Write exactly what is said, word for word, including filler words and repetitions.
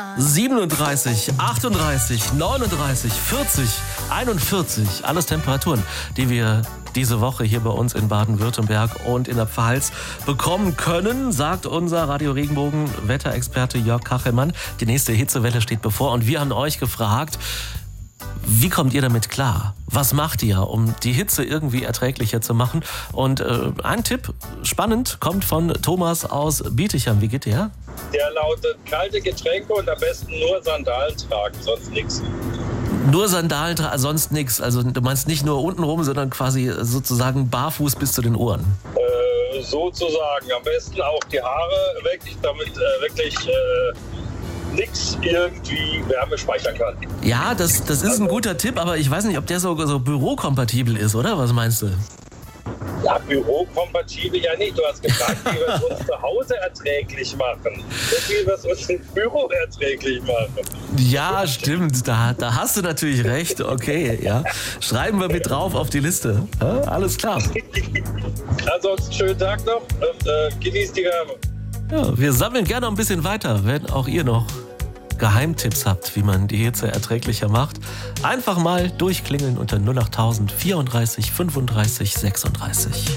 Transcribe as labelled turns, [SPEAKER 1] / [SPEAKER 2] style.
[SPEAKER 1] siebenunddreißig, achtunddreißig, neununddreißig, vierzig, einundvierzig. Alles Temperaturen, die wir diese Woche hier bei uns in Baden-Württemberg und in der Pfalz bekommen können, sagt unser Radio Regenbogen Wetterexperte Jörg Kachelmann. Die nächste Hitzewelle steht bevor und wir haben euch gefragt, wie kommt ihr damit klar? Was macht ihr, um die Hitze irgendwie erträglicher zu machen? Und äh, ein Tipp, spannend, kommt von Thomas aus Bietigheim. Wie geht der?
[SPEAKER 2] Der lautet, kalte Getränke und am besten nur Sandalen tragen, sonst nichts.
[SPEAKER 1] Nur Sandalen tragen, sonst nichts. Also du meinst nicht nur unten rum, sondern quasi sozusagen barfuß bis zu den Ohren.
[SPEAKER 2] Äh, sozusagen, am besten auch die Haare weg, damit äh, wirklich äh, nichts irgendwie Wärme speichern kann.
[SPEAKER 1] Ja, das, das ist ein guter Tipp, aber ich weiß nicht, ob der so, so bürokompatibel ist, oder? Was meinst du?
[SPEAKER 2] Ja, bürokompatibel ja nicht. Du hast gefragt, wie wir es uns zu Hause erträglich machen. So wie wir es uns im Büro erträglich machen.
[SPEAKER 1] Ja, stimmt. Da, da hast du natürlich recht. Okay, ja. Schreiben wir mit drauf auf die Liste. Ja, alles klar.
[SPEAKER 2] Ansonsten schönen Tag noch und äh, genießt die Wärme.
[SPEAKER 1] Ja, wir sammeln gerne ein bisschen weiter, wenn auch ihr noch Geheimtipps habt, wie man die Hitze erträglicher macht. Einfach mal durchklingeln unter null acht tausend vierunddreißig fünfunddreißig sechsunddreißig.